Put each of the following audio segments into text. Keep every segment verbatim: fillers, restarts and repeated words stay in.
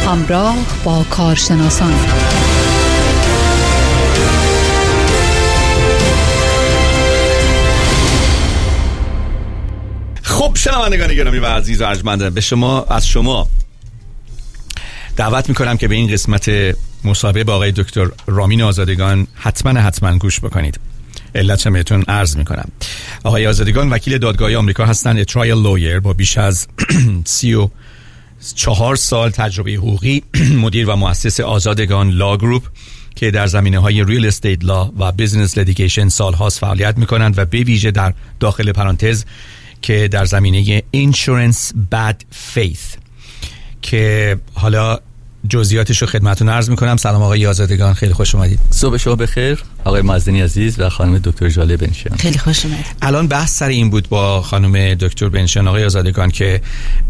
همراه با کارشناسان. خب شنوندگان گرامی و عزیز و ارجمند، به شما از شما دعوت میکنم که به این قسمت مصاحبه با آقای دکتر رامین آزادگان حتما حتما گوش بکنید. علت هم بهتون عرض میکنم. آقای آزادگان وکیل دادگاهی آمریکا هستند، ترایل لویر با بیش از سی و چهار سال تجربه حقوقی، مدیر و مؤسس آزادگان لا گروپ که در زمینه های ریل استیت لا و بیزنس لیتیگیشن سالهاست فعالیت میکنند و به ویژه در داخل پرانتز که در زمینه اینشورنس بد فیث که حالا جزئیاتش رو خدمتتون عرض میکنم. سلام آقای آزادگان، خیلی خوش اومدید. صبح شما بخیر آقای مازنی عزیز و خانم دکتر ژاله بنشان، خیلی خوش اومدید. الان بحث سر این بود با خانم دکتر بنشان آقای آزادگان که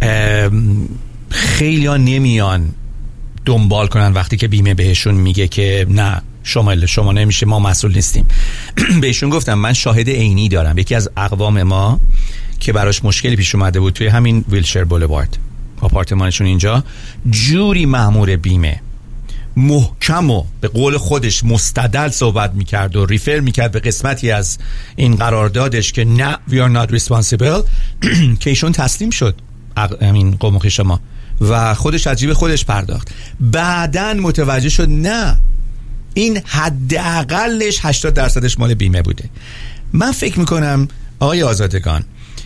خیلی ها نمیان دنبال کنن وقتی که بیمه بهشون میگه که نه شما شما نمیشه، ما مسئول نیستیم. بهشون گفتم من شاهد عینی دارم. یکی از اقوام ما که براش مشکلی پیش اومده بود توی همین ویلشر بولوارد، آپارتمانشون اینجا، جوری مأمور بیمه محکم و به قول خودش مستدل صحبت میکرد و ریفر میکرد به قسمتی از این قراردادش که نه we are not responsible که ایشون تسلیم شد همین قومخی شما و خودش از جیب خودش پرداخت. بعدن متوجه شد نه این حداقلش هشتاد درصدش مال بیمه بوده. من فکر میکنم آقای آزادگان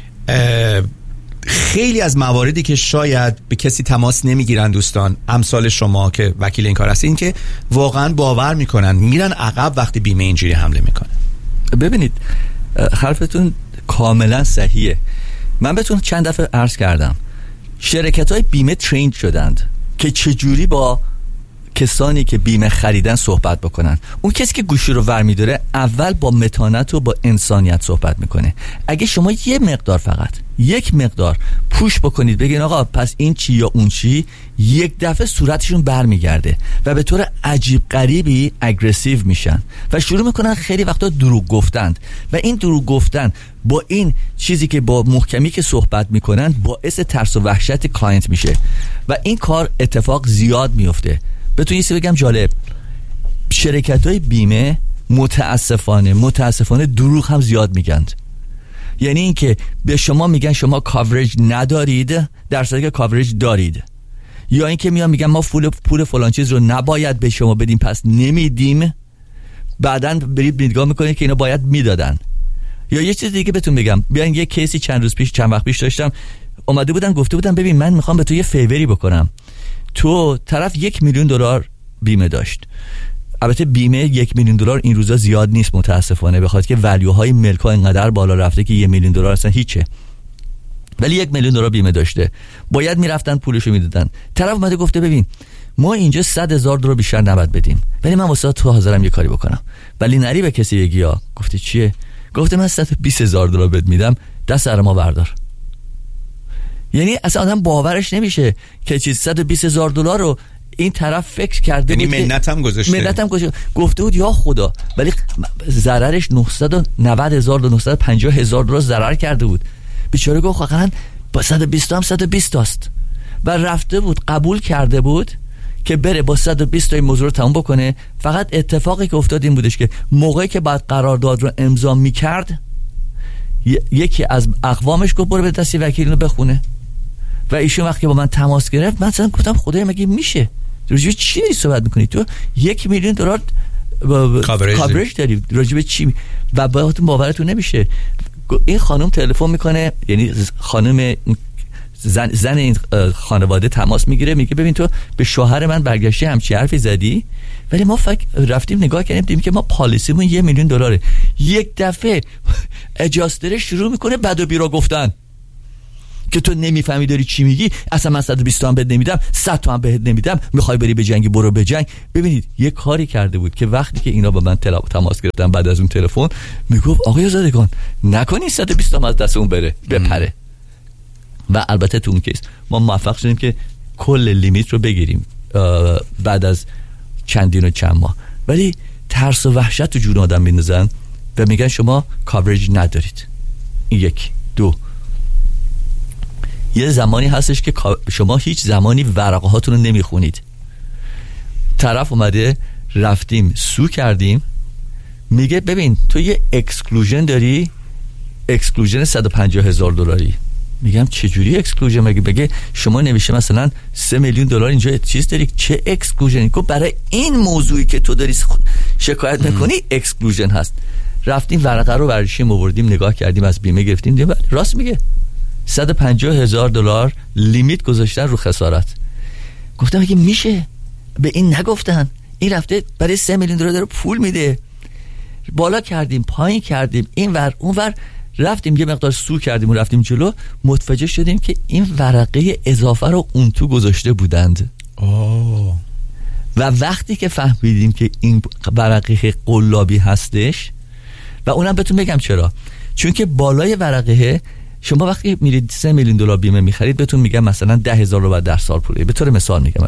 خیلی از مواردی که شاید به کسی تماس نمیگیرن دوستان امثال شما که وکیل این کار هستین که واقعا باور میکنن میرن عقب وقتی بیمه اینجوری حمله میکنه. ببینید حرفتون کاملا صحیحه. من بهتون چند دفعه عرض کردم شرکت های بیمه ترین شدند که چجوری با کسانی که بیمه خریدن صحبت بکنن. اون کسی که گوشی رو ور می‌داره اول با متانت و با انسانیت صحبت میکنه. اگه شما یه مقدار فقط یک مقدار پوش بکنید بگین آقا پس این چی یا اون چی، یک دفعه صورتشون برمیگرده و به طور عجیب غریبی اگریسیو میشن و شروع میکنن خیلی وقتا دروغ گفتن و این دروغ گفتن با این چیزی که با محکمی که صحبت میکنن باعث ترس و وحشت کلاینت میشه و این کار اتفاق زیاد میفته. بهتون یه چیزی بگم جالب، شرکت‌های بیمه متاسفانه متاسفانه دروغ هم زیاد میگن. یعنی اینکه به شما میگن شما کاورج ندارید در صورتی که کاورج دارید، یا اینکه میان میگن ما پول پول فلان چیز رو نباید به شما بدیم پس نمیدیم، بعدن برید نگاه میکنید که اینا باید میدادن. یا یه چیز دیگه بهتون بگم، بیان یه کیسی چند روز پیش چند وقت پیش داشتم، اومده بودن گفته بودن ببین من میخوام به تو یه فیوری بکنم. تو طرف یک میلیون دلار بیمه داشت. البته بیمه یک میلیون دلار این روزا زیاد نیست متاسفانه، بخاطر که ولیوهای ملک‌ها اینقدر بالا رفته که یک میلیون دلار اصلا هیچه، ولی یک میلیون دلار بیمه داشته، باید میرفتن پولشو میدادن. طرف اومده گفته ببین ما اینجا صد هزار دلار بیشتر نباید بدیم، ولی من واسه تو حاضرم یه کاری بکنم، ولی نری به کسی بگی. ها گفته چیه؟ گفته من صد و بیست هزار دلار بهت میدم، دست سر ما بردار. یعنی اصلا آدم باورش نمیشه که چیز صد و بیست هزار دلار رو این طرف فکر کرده بود، یعنی منتم گذاشته منتم گذاشته گفته بود یا خدا، ولی ضررش نهصد و نود هزار و نهصد و پنجاه هزار دلار ضرر کرده بود. بیچاره گفت واقعا با صد و بیست هم صد و بیست است و رفته بود قبول کرده بود که بره با صد و بیست تا این موضوع رو تموم بکنه. فقط اتفاقی که افتاد این بودش که موقعی که بعد قرارداد رو امضا می‌کرد یکی از اقوامش گفت برو به دستی وکیل رو بخونه و ایشون وقتی با من تماس گرفت من مثلا گفتم خدای مگه میشه راجع چی صحبت میکنی تو؟ یک میلیون دلار کاورج داری راجع به چی؟ و باهاتون باورتون نمیشه. این خانم تلفن میکنه، یعنی خانم زن, زن این خانواده تماس میگیره میگه ببین تو به شوهر من برگشتی همچی حرفی زدی، ولی ما فکر رفتیم نگاه کردیم دیدیم که ما پالیسیمون یک میلیون دلاره. یک دفعه اجاستر شروع میکنه بد و بیرا گفتن که تو نمیفهمی داری چی میگی، اصلا من صد و بیست تا هم بهت نمیدم، صد تا هم بهت نمیدم، میخوای بری به جنگی برو به جنگ. ببینید یه کاری کرده بود که وقتی که اینا با من تماس گرفتن بعد از اون تلفن میگفت آقای آزادگان نکنی صد و بیست تا از دست اون بره بپره. و البته تو اون کیس ما موفق شدیم که کل لیمیت رو بگیریم بعد از چندین و چند ماه، ولی ترس و وحشت تو جون آدم میندازن و میگن شما کاورج ندارید. این یک. دو، یه زمانی هستش که شما هیچ زمانی ورقه هاتون رو نمیخونید. طرف اومده رفتیم سو کردیم، میگه ببین تو یه اکسکلوژن داری، اکسکلوژن صد و پنجاه هزار دلاری. میگم چجوری اکسکلوژن؟ مگه بگه شما نوشته مثلا سه میلیون دلار اینجا چیز داری، چه اکسکلوژنی؟ گفت برای این موضوعی که تو داری شکایت میکنی اکسکلوژن هست. رفتیم ورقه رو برشیم آوردیم نگاه کردیم، از بیمه گرفتیم، دیدیم راست میگه صد و پنجاه هزار دلار لیمیت گذاشتن رو خسارت. گفتم اگه میشه به این نگفتن، این رفته برای سه میلیون دلار داره پول میده. بالا کردیم پایین کردیم این ور اون ور، رفتیم یه مقدار سو کردیم و رفتیم جلو، متوجه شدیم که این ورقه اضافه رو اون تو گذاشته بودند. اوه. و وقتی که فهمیدیم که این ورقه قلابی هستش، و اونم بهتون بگم چرا، چون که بالای ورقه شما وقتی میرید سه میلیون دلار بیمه میخرید بهتون میگم مثلا ده هزار رو بعد در سال پوله، به طور مثال میگم.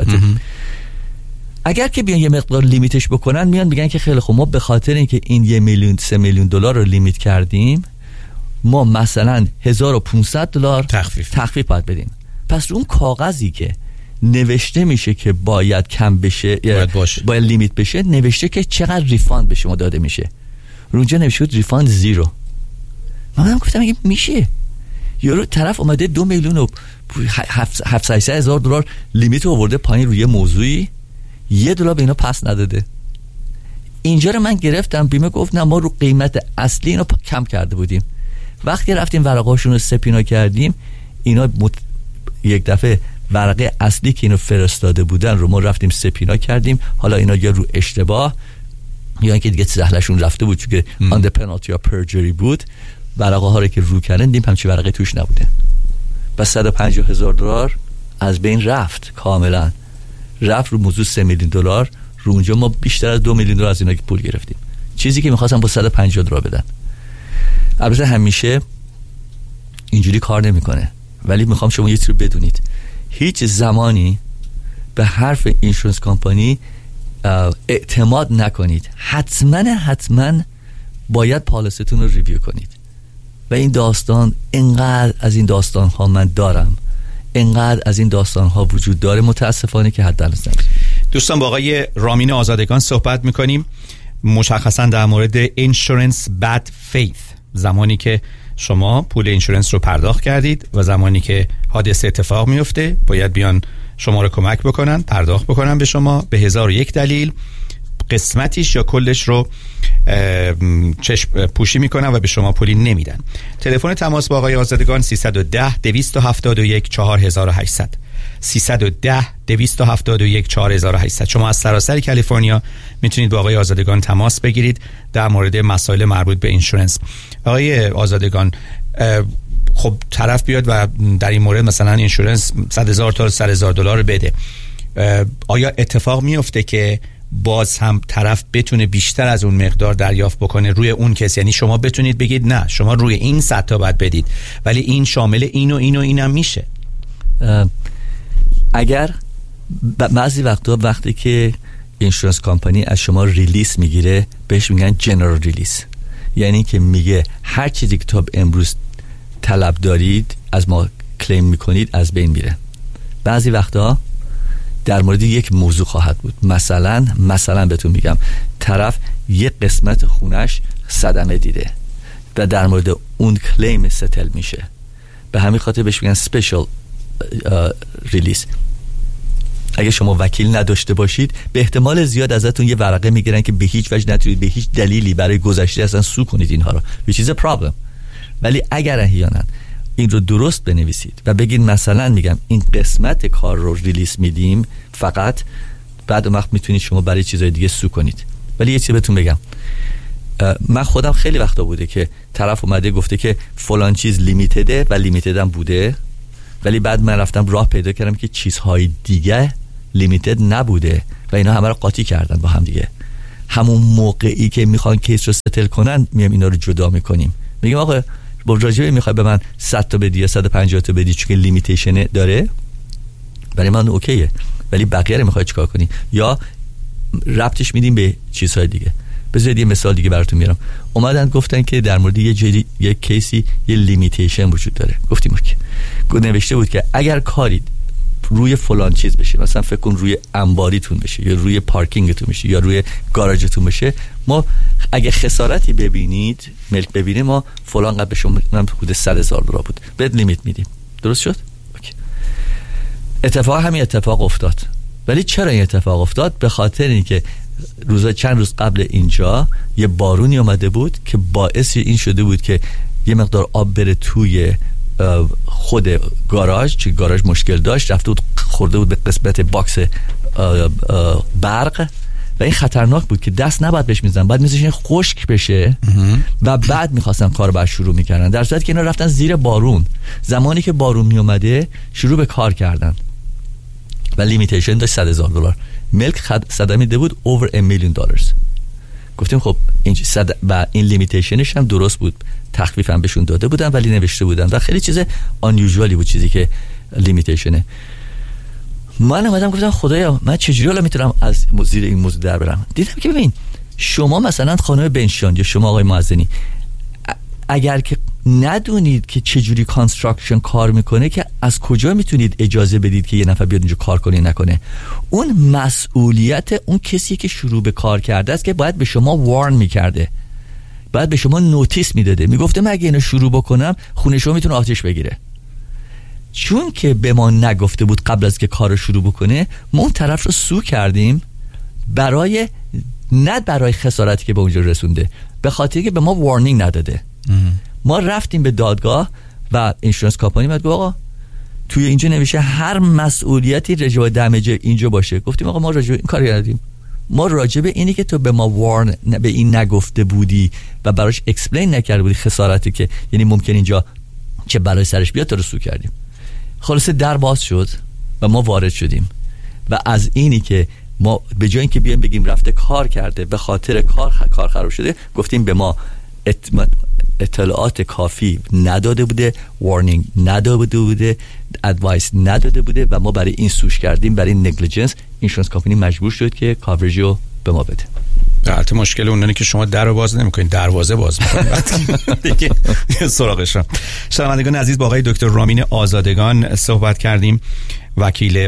اگر که بیان یه مقدار لیمیتش بکنن، میان میگن که خیلی خوب ما به خاطر اینکه این یه میلیون سه میلیون دلار رو لیمیت کردیم، ما مثلا هزار و پانصد دلار تخفیف تخفیف باید بدیم. پس اون کاغذی که نوشته میشه که باید کم بشه، باید باشه، باید لیمیت بشه، نوشته که چقدر ریفاند به شما داده میشه. اونجا نوشته بود ریفاند زیرو. من گفتم اگه میشه، یارو طرف اومده دو میلیون و هفتصد هزار دلار لیمیت آورده پایین روی موضوعی، یه دلار به اینا پس نداده. اینجا رو من گرفتم، بیمه گفت نه ما رو قیمت اصلی اینا کم کرده بودیم. وقتی رفتیم ورقاشون رو سپینا کردیم، اینا مت... یک دفعه ورقه اصلی که اینو فرستاده بودن رو ما رفتیم سپینا کردیم. حالا اینا یا رو اشتباه یا اینکه دیگه سهلشون رفته بود، چون که آن د پنالتی یا پرجری بود، ورقه ها رو که رو کردن دیم همچی ورقه توش نبوده. بس صد و پنجاه هزار دلار از بین رفت، کاملا رفت رو موضوع سه میلیون دلار. رو اونجا ما بیشتر از دو میلیون دلار از اینا که پول گرفتیم، چیزی که میخواستم با صد و پنجاه دلار بدن. البته همیشه اینجوری کار نمیکنه، ولی میخوام شما یه چیزی رو بدونید، هیچ زمانی به حرف اینشورنس کمپانی اعتماد نکنید. حتما حتما باید پالیسیتون رو ریویو کنید. و این داستان، اینقدر از این داستان ها من دارم، اینقدر از این داستان ها وجود داره، متاسفانه که حد درست نمیشه. دوستان با آقای رامین آزادگان صحبت میکنیم، مشخصا در مورد اینشورنس بد فیث، زمانی که شما پول اینشورنس رو پرداخت کردید و زمانی که حادثه اتفاق میفته باید بیان شما رو کمک بکنن، پرداخت بکنن به شما به هزار و یک دلیل، قسمتیش یا کلش رو چشم پوشی میکنن و به شما پولی نمیدن. تلفن تماس با آقای آزادگان سیصد و ده دویست و هفتاد و یک چهار هزار و هشتصد سیصد و ده دویست و هفتاد و یک چهار هزار و هشتصد. شما از سراسر کالیفرنیا میتونید با آقای آزادگان تماس بگیرید در مورد مسائل مربوط به اینشورنس. آقای آزادگان، خب طرف بیاد و در این مورد مثلا اینشورنس صد هزار تا صد هزار دلار بده، آیا اتفاق میفته که باز هم طرف بتونه بیشتر از اون مقدار دریافت بکنه روی اون کس؟ یعنی شما بتونید بگید نه شما روی این صد تا باید بدید، ولی این شامل این و این و اینم میشه. اگر بعضی وقتا وقتی که اینشورنس کمپانی از شما ریلیس میگیره بهش میگن جنرال ریلیس، یعنی که میگه هر چیزی که تا امروز طلب دارید از ما کلیم میکنید از بین میره. بعضی وقتا در مورد یک موضوع خواهد بود، مثلا مثلا بهتون میگم طرف یک قسمت خونش صدمه دیده و در مورد اون کلیم ستل میشه، به همین خاطر بهش میگن سپیشال ریلیس. اگه شما وکیل نداشته باشید به احتمال زیاد ازتون یه ورقه میگیرن که به هیچ وجه نتونید به هیچ دلیلی برای گذشته اصلا سو کنید اینها رو، which is a problem. ولی اگر احیانا این رو درست بنویسید و بگید مثلا میگم این قسمت کار رو ریلیس میدیم فقط، بعد اون وقت میتونید شما برای چیزای دیگه سو کنید. ولی یه چیزی بهتون بگم، من خودم خیلی وقتا بوده که طرف اومده گفته که فلان چیز لیمیتده و لیمیتد هم بوده، ولی بعد من رفتم راه پیدا کردم که چیزهای دیگه لیمیتد نبوده و اینا همه رو قاطی کردن با هم دیگه. همون موقعی که میخوان کیس رو ستل کنن میام اینا رو جدا میکنیم، میگم آقا با راجبه میخوای به من صد تا بدی یا صد و پنجاه تا بدی چون لیمیتیشن داره، برای من اوکیه، ولی بقیه رو میخوای چیکار کنی؟ یا ربطش میدیم به چیزهای دیگه. بذارید یه مثال دیگه براتون میارم. اومدن گفتن که در مورد یه جری یه کیسی یه لیمیتیشن وجود داره. گفتیم اوکی. نوشته بود که اگر کاری روی فلان چیز بشه، مثلا فکر کن روی انباریتون بشه یا روی پارکینگتون بشه یا روی گاراژتون بشه، ما اگه خسارتی ببینید، ملک ببینه، ما فلان قد به شما حدود صد هزار دلار بود بهت لیمیت میدیم. درست شد؟ اوکی. اتفاق همین اتفاق افتاد. ولی چرا این اتفاق افتاد؟ به خاطر اینکه روزا چند روز قبل اینجا یه بارونی اومده بود که باعث این شده بود که یه مقدار آب بره توی خود گاراژ، چه گاراژ مشکل داشت، رفته بود خورده بود به قسمت باکس برق و این خطرناک بود که دست نباید بهش میزنن، بعد میذاشتن خشک بشه و بعد میخواستن کار باید شروع میکردن، در صورتی که اینا رفتن زیر بارون. زمانی که بارون میومده شروع به کار کردن و لیمیتیشن داشت صد هزار دلار. ملک صدمه میده بود over a million dollars. گفتیم خب این صد و این لیمیتیشنش هم درست بود، تخفیف هم بهشون داده بودن ولی نوشته بودن و خیلی چیز unusually بود چیزی که لیمیتیشنه. من اومدم گفتم خدایا من چجوری حالا میتونم از زیر این موضوع در برم. دیدم که ببین شما مثلا خانم بنشان یا شما آقای معزنی اگر که ندونید که چجوری کانستراکشن کار میکنه، که از کجا میتونید اجازه بدید که یه نفر بیاد اینجا کار کنه نکنه؟ اون مسئولیت اون کسی که شروع به کار کرده است که باید به شما وارن میکرده، باید به شما نوتیس میداده، میگفته من اگه اینو شروع بکنم خونه شما میتونه آتش بگیره. چون که به ما نگفته بود قبل از که کار شروع بکنه، ما اون طرف رو سو کردیم برای نه برای خسارتی که به اونجا رسونده، به خاطر که به ما وارنینگ نداده. ما رفتیم به دادگاه و اینشورنس کمپانی میگه آقا توی اینجا نوشته هر مسئولیتی راجع به دمیج اینجا باشه. گفتیم آقا ما راجع به این کاری کردیم، ما راجع به اینی که تو به ما وارن به این نگفته بودی و براش اکسپلین نکرده بودی خسارتی که یعنی ممکن اینجا چه برای سرش بیاد تو رو سو کردیم. خلاصه در باز شد و ما وارد شدیم و از اینی که ما به جای اینکه بیایم بگیم رفته کار کرده به خاطر کار کار خراب شده، گفتیم به ما اطلاعات کافی نداده بوده، وارنینگ نداده بوده، ادوایس نداده بوده و ما برای این سوش کردیم، برای نگلیجنس اینشورنس کمپانی مجبور شد که کاورج رو به ما بده. البته مشکل اونونه که شما در رو باز نمی‌کنید، دروازه باز می‌کنید دیگه سراغش را. شنوندگان عزیز، با آقای دکتر رامین آزادگان صحبت کردیم، وکیل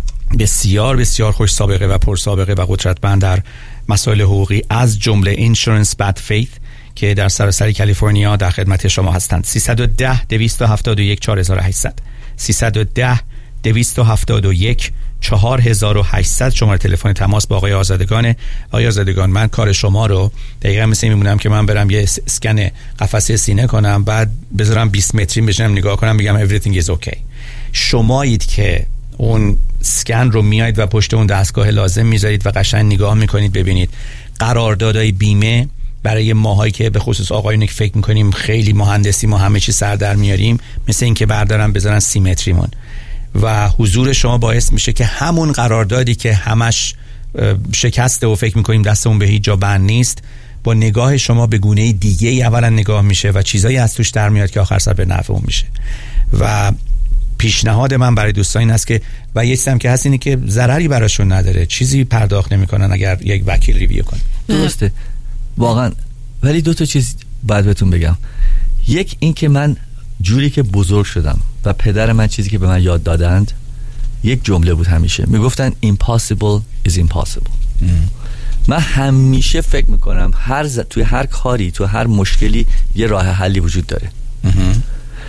بسیار بسیار خوش سابقه و پر سابقه و قدرتمند در مسائل حقوقی از جمله اینشورنس بد فیث که در سراسر کالیفرنیا در خدمت شما هستند. سیصد و ده دویست و هفتاد و یک چهار هزار و هشتصد سیصد و ده دویست و هفتاد و یک چهار هزار و هشتصد شماره تلفن تماس با آقای آزادگان. آقای آزادگان، من کار شما رو دقیقاً مثل این میمونم که من برم یه اسکن قفسه سینه کنم، بعد بذارم بیست متری بشینم نگاه کنم بگم everything is okay. شمایید که اون اسکن رو میایید و پشت اون دستگاه لازم میذارید و قشنگ نگاه میکنید ببینید قراردادهای بیمه برای ماهایی که به خصوص آقایونی که فکر میکنیم خیلی مهندسی ما همه چی سر در میاریم، مثل این که بردارن بذارن سی متریمون و حضور شما باعث میشه که همون قراردادی که همش شکسته و فکر میکنیم دستمون به هیچ جا بند نیست، با نگاه شما به گونه دیگه ای اولا نگاه میشه و چیزایی از توش در میاد که آخر سر به نفع اون میشه. و پیشنهاد من برای دوستان این است که و یه چیزی هم که هست اینه که ضرری براشون نداره، چیزی پرداخت نمیکنن اگر یک وکیل ریویو کنه. درسته واقعا. ولی دو تا چیز باید بهتون بگم. یک این که من جوری که بزرگ شدم و پدر من چیزی که به من یاد دادند یک جمله بود، همیشه میگفتن impossible is impossible. ام. من همیشه فکر میکنم هر ز... توی هر کاری، توی هر مشکلی یه راه حلی وجود داره. ام.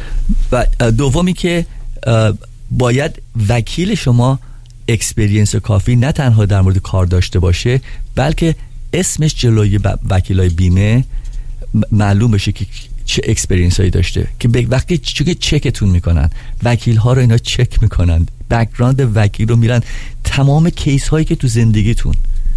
و دومی که باید وکیل شما اکسپریانس کافی نه تنها در مورد کار داشته باشه، بلکه اسمش جلوی وکیلای بیمه معلوم بشه که چه اکسپریانس هایی داشته، که وقتی چون چکتون میکنن وکیل ها رو اینا چک میکنن، بک‌گراند وکیل رو میرن، تمام کیس هایی که تو زندگیتون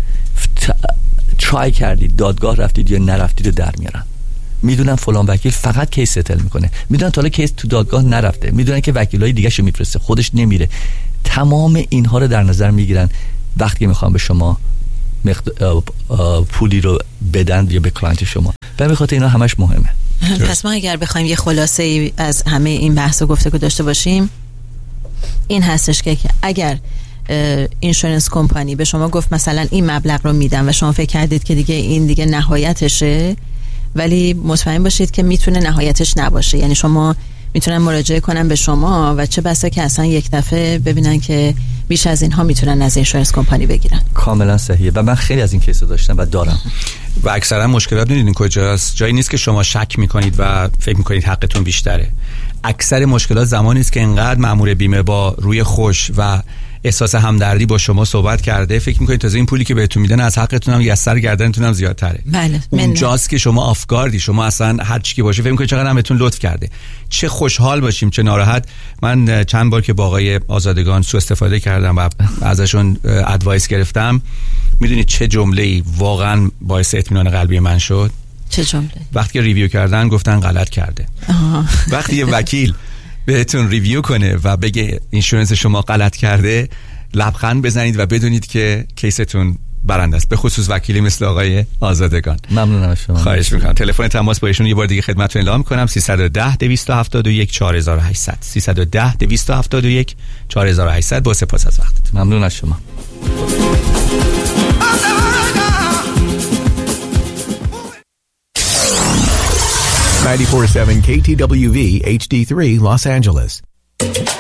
ترای کردید، دادگاه رفتید یا نرفتید رو در میارن. میدونن فلان وکیل فقط کیس ستل میکنه، میدونن تا حالا کیس تو دادگاه نرفته، میدونن که وکیلای دیگه شو میفرسته خودش نمیره. تمام اینها رو در نظر میگیرن وقتی میخوام به شما مقد... پولی رو بدن یا به کلاینت شما. و به خاطر اینا همش مهمه. پس ما اگر بخوایم یه خلاصه ای از همه این بحث و گفتگو داشته باشیم این هستش که اگر اینشورنس کمپانی به شما گفت مثلا این مبلغ رو میدم و شما فکر کردید که دیگه این دیگه نهایتشه، ولی مطمئن باشید که میتونه نهایتش نباشه. یعنی شما میتونن مراجعه کنن به شما و چه بسا که اصلا یک دفعه ببینن که بیش از اینها میتونن از اینشورنس کمپانی بگیرن. کاملا صحیحه و من خیلی از این کیسو داشتم و دارم. و اکثرا مشکلات میدونین کجاست؟ جایی نیست که شما شک میکنید و فکر میکنید حقتون بیشتره. اکثر مشکلات زمانی است که انقدر مأمور بیمه با روی خوش و احساس همدردی با شما صحبت کرده فکر میکنید تازه این پولی که بهتون میدن از حقتون هم یا از سر گردنتون هم زیادتره. بله. اونجاست که شما آفگاردی، شما اصلا هر چی که باشه فکر میکنید چقدر هم بهتون لطف کرده. چه خوشحال باشیم چه ناراحت. من چند بار که با آقای آزادگان سوء استفاده کردم و ازشون ادوایس گرفتم، میدونید چه جمله‌ای واقعا باعث اطمینان قلبی من شد؟ چه جمله؟ وقتی که ریویو کردن گفتن غلط کرده. آها. وقتی یه وکیل بهتون ریویو کنه و بگه اینشورنس شما غلط کرده، لبخند بزنید و بدونید که کیستون برنده است، به خصوص وکیلی مثل آقای آزادگان. ممنونم از شما. خواهش میکنم. تلفن تماس با ایشون یه بار دیگه خدمتتون اعلام میکنم: سیصد و ده دویست و هفتاد و یک چهار هزار و هشتصد سیصد و ده دویست و هفتاد و یک چهار هزار و هشتصد. با سپاس از وقتتون. ممنون از شما. ninety-four point seven K T W V H D three Los Angeles.